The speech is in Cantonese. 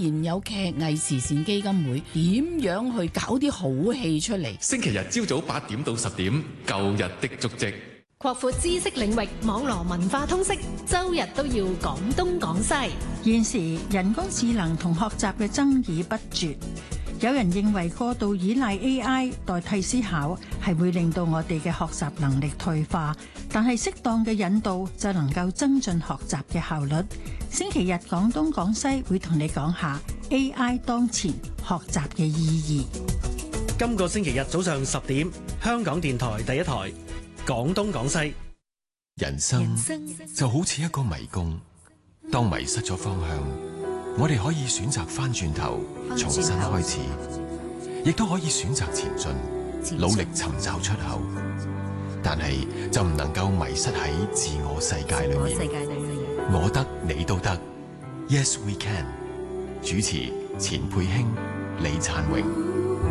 然有劇藝慈善基金會，點樣去搞啲好戲出嚟？ 星期日朝早8點到10點，舊日的足跡。 擴闊知識領域，網羅文化通識，周日都要講東講西。 現時人工智能同學習嘅爭議不絕，有人認為過度依賴 AI 代替思考係會令到我哋嘅學習能力退化，但係適當嘅引導就能夠增進學習嘅效率。星期日講東講西會同你講下 AI 當前學習嘅意義。 今個星期日早上10點，香港電台第一台。講東講西， 人生就好似一個迷宮，當迷失咗方向，我哋可以選擇翻轉頭，重新開始，亦都可以選擇前進，努力尋找出口。但係就唔能夠迷失喺自我世界裏面。我得，你都得。Yes, we can。主持：錢佩卿、李燦榮。